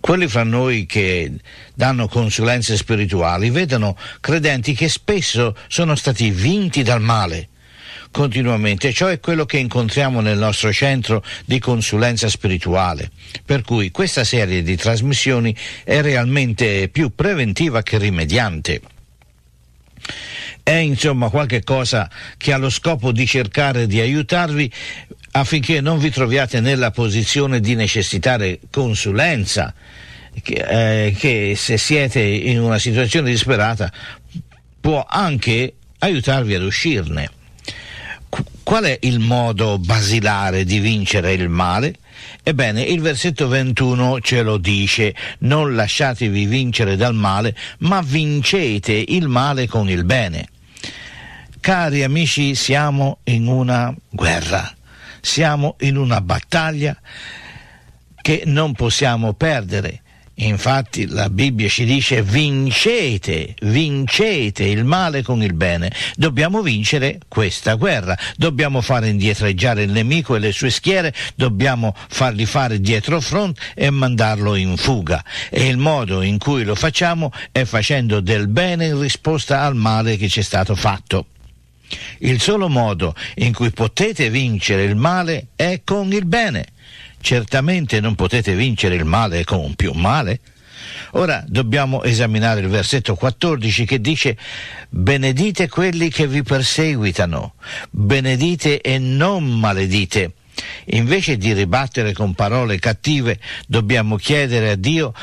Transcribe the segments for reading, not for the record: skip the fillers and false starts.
Quelli fra noi che danno consulenze spirituali vedono credenti che spesso sono stati vinti dal male continuamente. Ciò è quello che incontriamo nel nostro centro di consulenza spirituale, per cui questa serie di trasmissioni è realmente più preventiva che rimediante. È insomma qualche cosa che ha lo scopo di cercare di aiutarvi affinché non vi troviate nella posizione di necessitare consulenza, che se siete in una situazione disperata può anche aiutarvi ad uscirne. Qual è il modo basilare di vincere il male? Ebbene, il versetto 21 ce lo dice: non lasciatevi vincere dal male, ma vincete il male con il bene. Cari amici, siamo in una guerra, siamo in una battaglia che non possiamo perdere. Infatti la Bibbia ci dice: vincete il male con il bene. Dobbiamo vincere questa guerra, dobbiamo fare indietreggiare il nemico e le sue schiere, dobbiamo fargli fare dietro front e mandarlo in fuga, e il modo in cui lo facciamo è facendo del bene in risposta al male che ci è stato fatto. Il solo modo in cui potete vincere il male è con il bene. Certamente non potete vincere il male con più male. Ora dobbiamo esaminare il versetto 14 che dice: benedite quelli che vi perseguitano, benedite e non maledite. Invece di ribattere con parole cattive, dobbiamo chiedere a Dio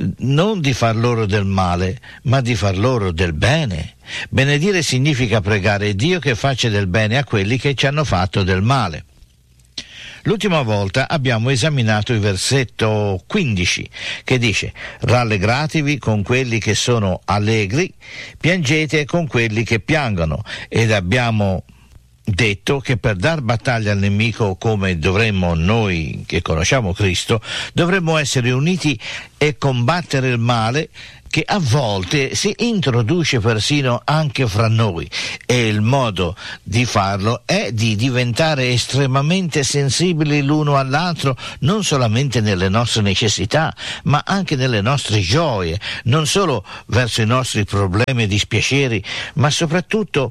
non di far loro del male, ma di far loro del bene. Benedire significa pregare Dio che faccia del bene a quelli che ci hanno fatto del male. L'ultima volta abbiamo esaminato il versetto 15 che dice: rallegratevi con quelli che sono allegri, piangete con quelli che piangono, ed abbiamo detto che per dar battaglia al nemico come dovremmo noi che conosciamo Cristo, dovremmo essere uniti e combattere il male che a volte si introduce persino anche fra noi, e il modo di farlo è di diventare estremamente sensibili l'uno all'altro, non solamente nelle nostre necessità, ma anche nelle nostre gioie, non solo verso i nostri problemi e dispiaceri, ma soprattutto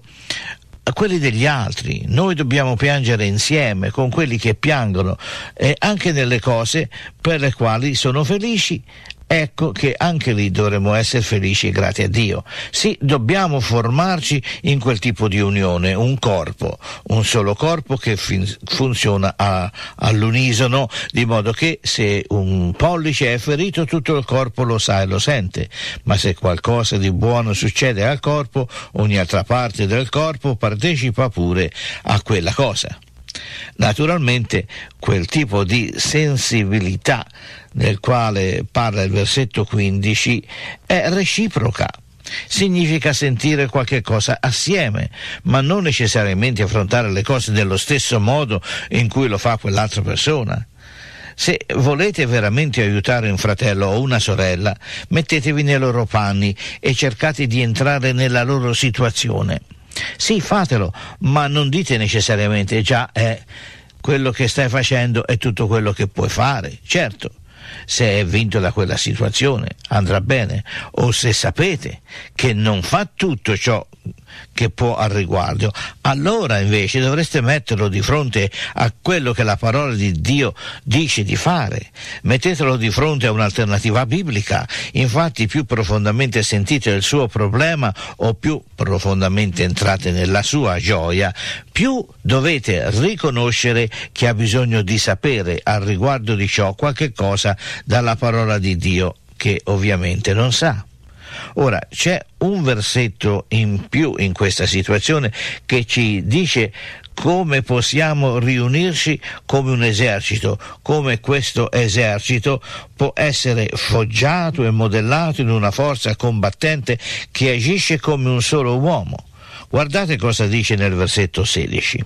a quelli degli altri. Noi dobbiamo piangere insieme con quelli che piangono, e anche nelle cose per le quali sono felici. Ecco che anche lì dovremo essere felici e grati a Dio. Sì, dobbiamo formarci in quel tipo di unione, un corpo, un solo corpo che funziona all'unisono, di modo che se un pollice è ferito tutto il corpo lo sa e lo sente, ma se qualcosa di buono succede al corpo, ogni altra parte del corpo partecipa pure a quella cosa. Naturalmente quel tipo di sensibilità nel quale parla il versetto 15 è reciproca. Significa sentire qualche cosa assieme, ma non necessariamente affrontare le cose nello stesso modo in cui lo fa quell'altra persona. Se volete veramente aiutare un fratello o una sorella, mettetevi nei loro panni e cercate di entrare nella loro situazione. Sì, fatelo, ma non dite necessariamente: già, quello che stai facendo è tutto quello che puoi fare. Certo, se è vinto da quella situazione andrà bene, o se sapete che non fa tutto ciò che può al riguardo, allora invece dovreste metterlo di fronte a quello che la parola di Dio dice di fare. Mettetelo di fronte a un'alternativa biblica. Infatti, più profondamente sentite il suo problema o più profondamente entrate nella sua gioia, più dovete riconoscere che ha bisogno di sapere al riguardo di ciò qualche cosa dalla parola di Dio che ovviamente non sa. Ora, c'è un versetto in più in questa situazione che ci dice come possiamo riunirci come un esercito, come questo esercito può essere foggiato e modellato in una forza combattente che agisce come un solo uomo. Guardate cosa dice nel versetto 16: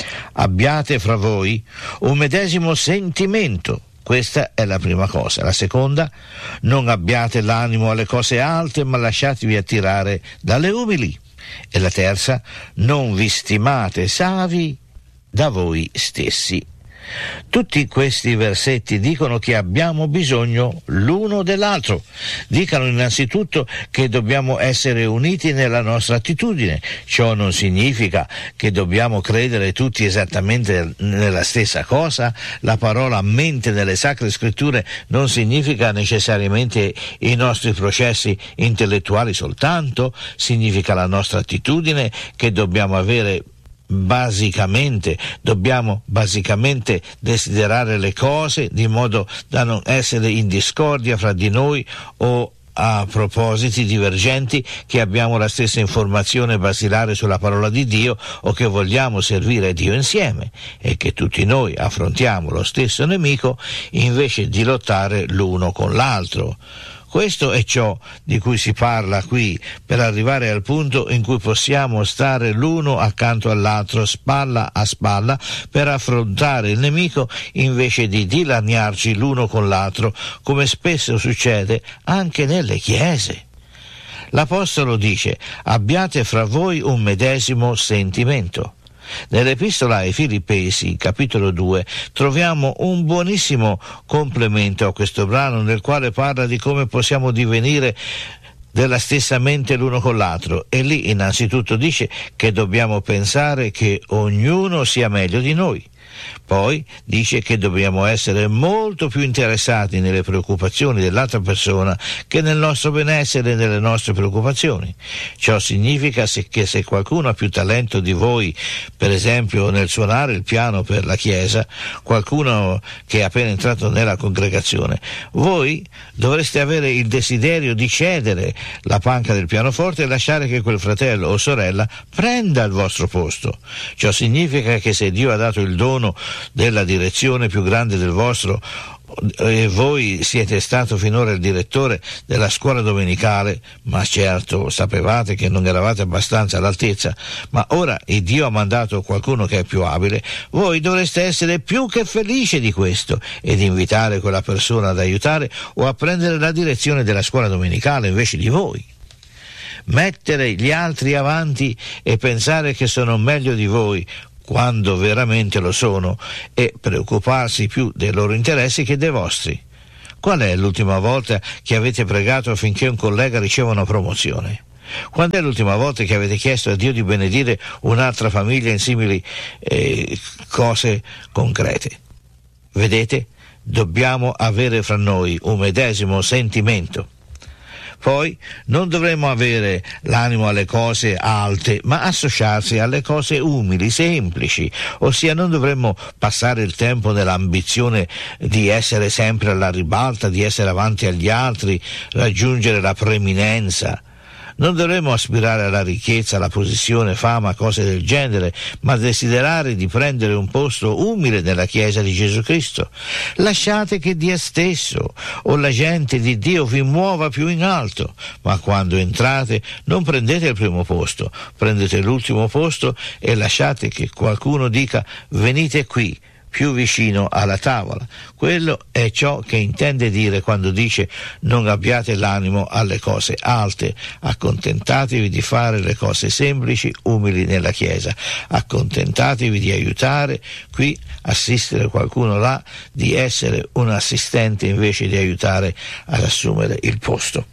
abbiate fra voi un medesimo sentimento. Questa è la prima cosa. La seconda: non abbiate l'animo alle cose alte, ma lasciatevi attirare dalle umili. E la terza: non vi stimate savi da voi stessi. Tutti questi versetti dicono che abbiamo bisogno l'uno dell'altro. Dicono innanzitutto che dobbiamo essere uniti nella nostra attitudine. Ciò non significa che dobbiamo credere tutti esattamente nella stessa cosa. La parola mente nelle Sacre Scritture non significa necessariamente i nostri processi intellettuali soltanto, significa la nostra attitudine che dobbiamo avere. Dobbiamo basicamente desiderare le cose di modo da non essere in discordia fra di noi o a propositi divergenti, che abbiamo la stessa informazione basilare sulla parola di Dio o che vogliamo servire Dio insieme, e che tutti noi affrontiamo lo stesso nemico invece di lottare l'uno con l'altro. Questo è ciò di cui si parla qui, per arrivare al punto in cui possiamo stare l'uno accanto all'altro, spalla a spalla, per affrontare il nemico invece di dilaniarci l'uno con l'altro, come spesso succede anche nelle chiese. L'Apostolo dice: abbiate fra voi un medesimo sentimento. Nell'Epistola ai Filippesi, capitolo 2, troviamo un buonissimo complemento a questo brano, nel quale parla di come possiamo divenire della stessa mente l'uno con l'altro, e lì innanzitutto dice che dobbiamo pensare che ognuno sia meglio di noi. Poi dice che dobbiamo essere molto più interessati nelle preoccupazioni dell'altra persona che nel nostro benessere e nelle nostre preoccupazioni. Ciò significa che se qualcuno ha più talento di voi, per esempio nel suonare il piano per la chiesa, qualcuno che è appena entrato nella congregazione, voi dovreste avere il desiderio di cedere la panca del pianoforte e lasciare che quel fratello o sorella prenda il vostro posto. Ciò significa che se Dio ha dato il dono della direzione più grande del vostro, e voi siete stato finora il direttore della scuola domenicale, ma certo sapevate che non eravate abbastanza all'altezza, ma ora il Dio ha mandato qualcuno che è più abile, voi dovreste essere più che felici di questo ed invitare quella persona ad aiutare o a prendere la direzione della scuola domenicale invece di voi. Mettere gli altri avanti e pensare che sono meglio di voi quando veramente lo sono, e preoccuparsi più dei loro interessi che dei vostri. Qual è l'ultima volta che avete pregato affinché un collega riceva una promozione? Quando è l'ultima volta che avete chiesto a Dio di benedire un'altra famiglia in simili cose concrete? Vedete? Dobbiamo avere fra noi un medesimo sentimento. Poi non dovremmo avere l'animo alle cose alte, ma associarsi alle cose umili, semplici, ossia non dovremmo passare il tempo nell'ambizione di essere sempre alla ribalta, di essere avanti agli altri, raggiungere la preeminenza. Non dovremmo aspirare alla ricchezza, alla posizione, fama, cose del genere, ma desiderare di prendere un posto umile nella Chiesa di Gesù Cristo. Lasciate che Dio stesso o la gente di Dio vi muova più in alto, ma quando entrate non prendete il primo posto, prendete l'ultimo posto e lasciate che qualcuno dica: venite qui, più vicino alla tavola. Quello è ciò che intende dire quando dice: non abbiate l'animo alle cose alte, accontentatevi di fare le cose semplici, umili nella Chiesa, accontentatevi di aiutare qui, assistere qualcuno là, di essere un assistente invece di aiutare ad assumere il posto.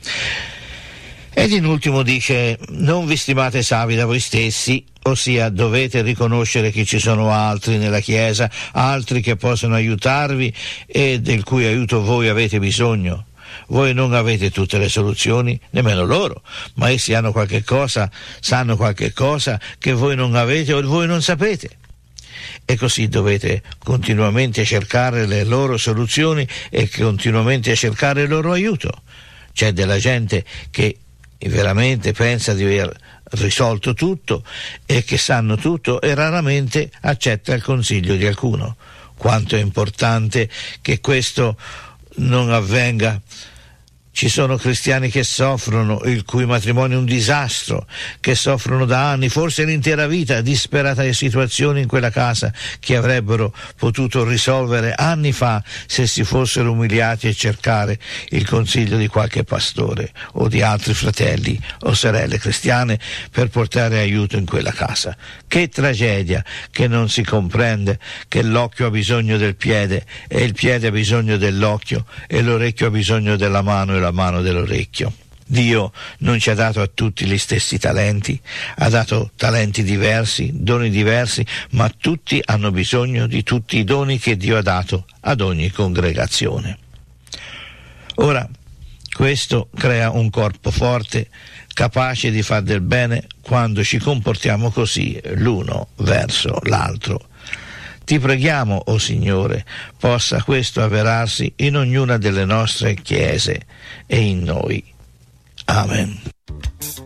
Ed in ultimo dice: non vi stimate savi da voi stessi, ossia dovete riconoscere che ci sono altri nella Chiesa, altri che possono aiutarvi e del cui aiuto voi avete bisogno. Voi non avete tutte le soluzioni, nemmeno loro, ma essi hanno qualche cosa, sanno qualche cosa che voi non avete o voi non sapete. E così dovete continuamente cercare le loro soluzioni e continuamente cercare il loro aiuto. C'è della gente che veramente pensa di aver risolto tutto e che sanno tutto e raramente accetta il consiglio di alcuno. Quanto è importante che questo non avvenga Ci sono cristiani che soffrono, il cui matrimonio è un disastro, che soffrono da anni, forse l'intera vita, disperate situazioni in quella casa che avrebbero potuto risolvere anni fa se si fossero umiliati a cercare il consiglio di qualche pastore o di altri fratelli o sorelle cristiane per portare aiuto in quella casa. Che tragedia che non si comprende che l'occhio ha bisogno del piede e il piede ha bisogno dell'occhio e l'orecchio ha bisogno della mano e la mano dell'orecchio. Dio non ci ha dato a tutti gli stessi talenti, ha dato talenti diversi, doni diversi, ma tutti hanno bisogno di tutti i doni che Dio ha dato ad ogni congregazione. Ora, questo crea un corpo forte, capace di far del bene quando ci comportiamo così l'uno verso l'altro. Ti preghiamo, o Signore, possa questo avverarsi in ognuna delle nostre chiese e in noi. Amen.